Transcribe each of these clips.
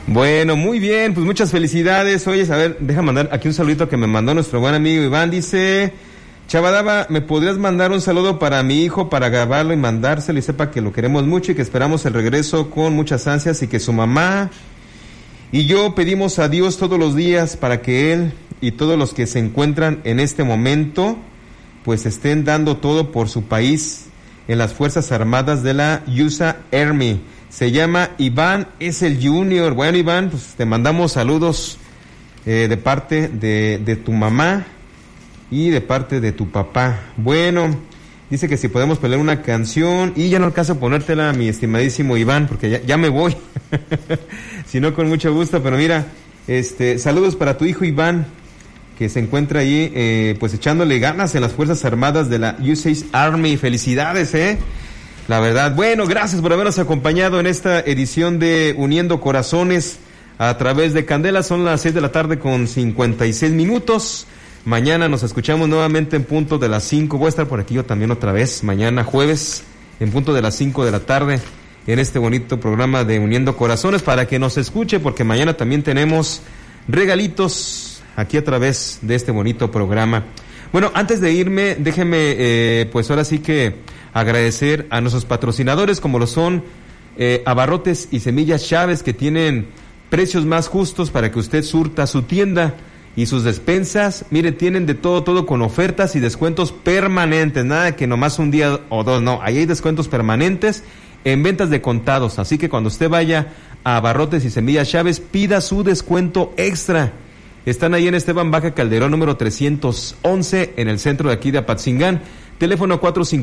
Bueno, muy bien, pues muchas felicidades. Oye, a ver, deja mandar aquí un saludito que me mandó nuestro buen amigo Iván. Dice: Chavadaba, ¿me podrías mandar un saludo para mi hijo para grabarlo y mandárselo y sepa que lo queremos mucho y que esperamos el regreso con muchas ansias y que su mamá y yo pedimos a Dios todos los días para que él y todos los que se encuentran en este momento pues estén dando todo por su país en las Fuerzas Armadas de la USA Army? Se llama Iván, es el Junior. Bueno, Iván, pues te mandamos saludos de parte de tu mamá y de parte de tu papá. Bueno, dice que si podemos poner una canción y ya no alcanzo a ponértela, mi estimadísimo Iván, porque ya me voy. Si no, con mucho gusto, pero mira, saludos para tu hijo Iván, que se encuentra ahí pues echándole ganas en las Fuerzas Armadas de la USA Army. Felicidades, la verdad. Bueno, gracias por habernos acompañado en esta edición de Uniendo Corazones a través de Candela. Son las 6 de la tarde con 56 minutos. Mañana nos escuchamos nuevamente en punto de las 5. Voy a estar por aquí yo también otra vez, mañana jueves, en punto de las 5 de la tarde, en este bonito programa de Uniendo Corazones, para que nos escuche, porque mañana también tenemos regalitos aquí a través de este bonito programa. Bueno, antes de irme, déjeme, pues ahora sí que agradecer a nuestros patrocinadores, como lo son Abarrotes y Semillas Chávez, que tienen precios más justos para que usted surta su tienda y sus despensas. Mire, tienen de todo con ofertas y descuentos permanentes, nada de que nomás un día o dos, no, ahí hay descuentos permanentes en ventas de contados, así que cuando usted vaya a Abarrotes y Semillas Chávez, pida su descuento extra. Están ahí en Esteban Baja Calderón, número 311, en el centro de aquí de Apatzingán. Teléfono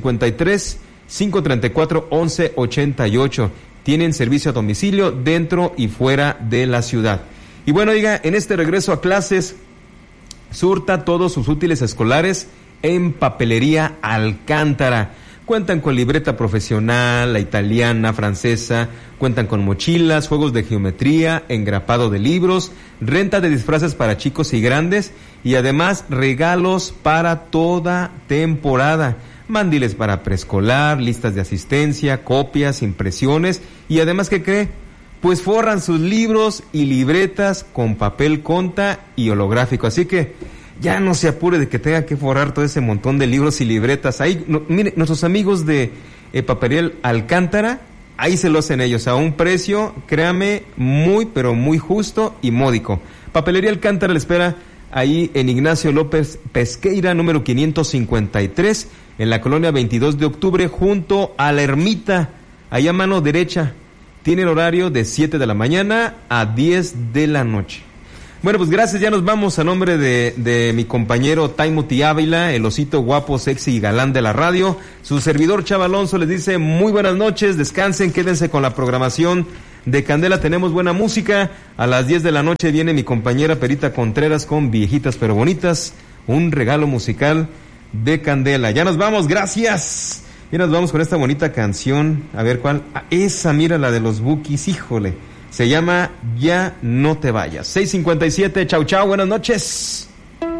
453-534-1188. Tienen servicio a domicilio dentro y fuera de la ciudad. Y bueno, oiga, en este regreso a clases, surta todos sus útiles escolares en Papelería Alcántara. Cuentan con libreta profesional, la italiana, francesa, cuentan con mochilas, juegos de geometría, engrapado de libros, renta de disfraces para chicos y grandes y además regalos para toda temporada. Mandiles para preescolar, listas de asistencia, copias, impresiones y además, ¿qué cree? Pues forran sus libros y libretas con papel conta y holográfico. Así que ya no se apure de que tenga que forrar todo ese montón de libros y libretas. Ahí, mire, nuestros amigos de Papelería Alcántara, ahí se lo hacen ellos a un precio, créame, muy, pero muy justo y módico. Papelería Alcántara le espera ahí en Ignacio López Pesqueira, número 553, en la colonia 22 de octubre, junto a la Ermita, ahí a mano derecha. Tiene el horario de 7 de la mañana a 10 de la noche. Bueno, pues gracias, ya nos vamos a nombre de mi compañero Taimoti Ávila, el osito guapo, sexy y galán de la radio. Su servidor Chava Alonso les dice muy buenas noches, descansen, quédense con la programación de Candela, tenemos buena música. A las 10 de la noche viene mi compañera Perita Contreras con Viejitas pero Bonitas, un regalo musical de Candela. Ya nos vamos, gracias. Y nos vamos con esta bonita canción, a ver cuál, esa, mira, la de los Bukis, híjole. Se llama Ya no te vayas. 6:57, chau, buenas noches.